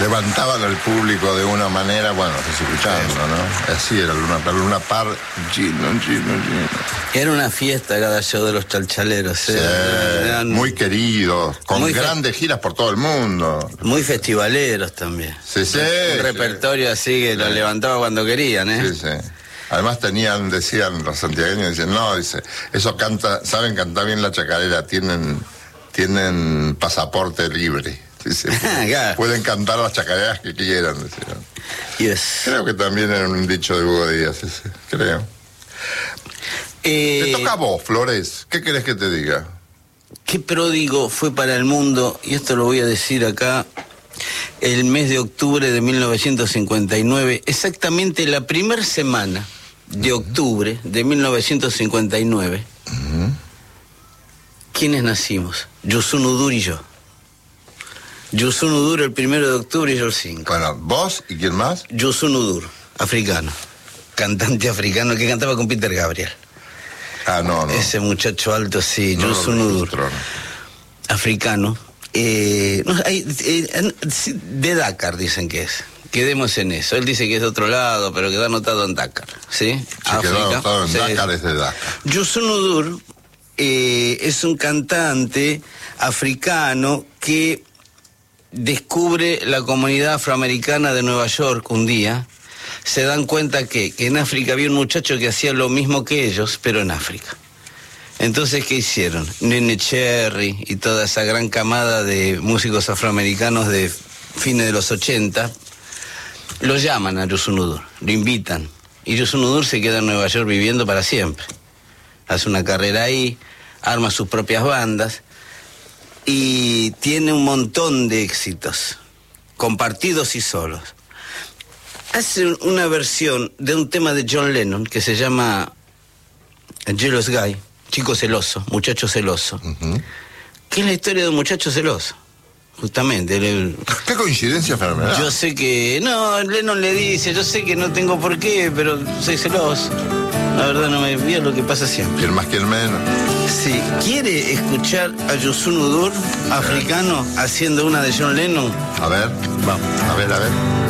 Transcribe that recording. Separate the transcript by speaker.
Speaker 1: Levantaban al público de una manera, bueno, escuchando, ¿no? Así era Luna Par, Gino.
Speaker 2: Era una fiesta cada show de los Chalchaleros.
Speaker 1: Sí, muy queridos, con grandes giras por todo el mundo.
Speaker 2: Muy festivaleros también.
Speaker 1: Sí.
Speaker 2: Un repertorio así que lo levantaba cuando querían, ¿eh?
Speaker 1: Sí. Además decían los santiagueños, eso saben cantar bien la chacarera, tienen pasaporte libre. Claro. Pueden cantar las chacareras que quieran, decían.
Speaker 2: Yes.
Speaker 1: Creo que también era un dicho de Hugo Díaz ese, creo. Te toca a vos, Flores. ¿Qué querés que te diga?
Speaker 2: Qué pródigo fue para el mundo, y esto lo voy a decir acá, el mes de octubre de 1959, exactamente la primera semana de octubre de 1959. ¿Quiénes nacimos? Yusun Udur y yo. Yusun Udur el 1 de octubre y yo el 5.
Speaker 1: Bueno, ¿vos y quién más?
Speaker 2: Yusun Udur, africano. Cantante africano que cantaba con Peter Gabriel.
Speaker 1: No.
Speaker 2: Ese muchacho alto, sí, Yusun Udur. Africano. De Dakar dicen que es. Quedemos en eso. Él dice que es de otro lado, pero quedó anotado en Dakar. ¿Sí?
Speaker 1: Quedó anotado en Dakar, es de Dakar.
Speaker 2: Yusun Udur es un cantante africano que descubre la comunidad afroamericana de Nueva York un día. Se dan cuenta que en África había un muchacho que hacía lo mismo que ellos, pero en África. Entonces, ¿qué hicieron? Nene Cherry y toda esa gran camada de músicos afroamericanos de fines de los 80 lo llaman a Yusun Udur, lo invitan. Y Yusun Udur se queda en Nueva York viviendo para siempre. Hace una carrera ahí, arma sus propias bandas y tiene un montón de éxitos, compartidos y solos. Hace una versión de un tema de John Lennon que se llama Jealous Guy, chico celoso, muchacho celoso, que es la historia de un muchacho celoso, justamente.
Speaker 1: ¿Qué coincidencia, Fernández?
Speaker 2: Yo sé que, Lennon le dice, yo sé que no tengo por qué, pero soy celoso. La verdad no me vio lo que pasa siempre.
Speaker 1: ¿Quién más, quién menos?
Speaker 2: Si quiere escuchar a Yusun Udur, africano, haciendo una de John Lennon,
Speaker 1: a ver,
Speaker 2: vamos.
Speaker 1: A ver.